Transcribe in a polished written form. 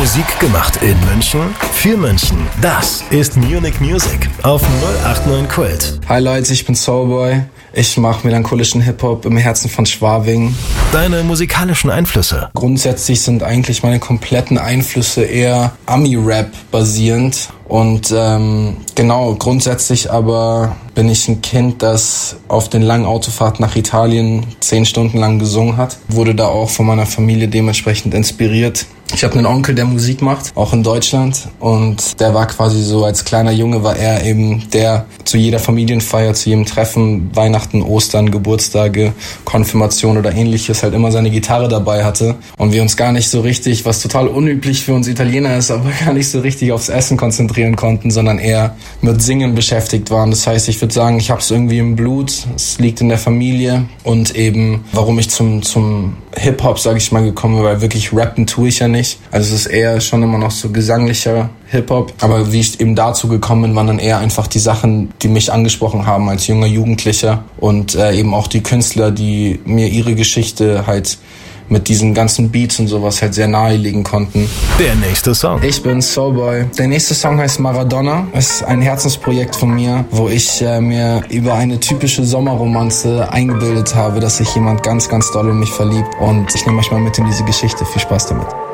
Musik gemacht in München, für München. Das ist Munich Music auf 089 Kult. Hi Leute, ich bin Soulboy. Ich mache melancholischen Hip-Hop im Herzen von Schwabing. Deine musikalischen Einflüsse? Grundsätzlich sind eigentlich meine kompletten Einflüsse eher Ami-Rap basierend. Und grundsätzlich aber bin ich ein Kind, das auf den langen Autofahrten nach Italien 10 Stunden lang gesungen hat. Wurde da auch von meiner Familie dementsprechend inspiriert. Ich habe einen Onkel, der Musik macht, auch in Deutschland. Und der war quasi so, als kleiner Junge war er eben der zu jeder Familienfeier, zu jedem Treffen, Weihnachten, Ostern, Geburtstage, Konfirmation oder ähnliches halt immer seine Gitarre dabei hatte. Und wir uns gar nicht so richtig, was total unüblich für uns Italiener ist, aber gar nicht so richtig aufs Essen konzentrieren konnten, sondern eher mit Singen beschäftigt waren. Das heißt, ich würde sagen, ich habe es irgendwie im Blut, es liegt in der Familie. Und eben, warum ich zum Hip-Hop, sage ich mal, gekommen bin, weil wirklich rappen tue ich ja nicht. Also es ist eher schon immer noch so gesanglicher Hip-Hop. Aber wie ich eben dazu gekommen bin, waren dann eher einfach die Sachen, die mich angesprochen haben als junger Jugendlicher. Und eben auch die Künstler, die mir ihre Geschichte halt mit diesen ganzen Beats und sowas halt sehr nahelegen konnten. Der nächste Song. Ich bin Soulboy. Der nächste Song heißt Maradona. Es ist ein Herzensprojekt von mir, wo ich mir über eine typische Sommerromanze eingebildet habe, dass sich jemand ganz, ganz doll in mich verliebt. Und ich nehme euch mal mit in diese Geschichte. Viel Spaß damit.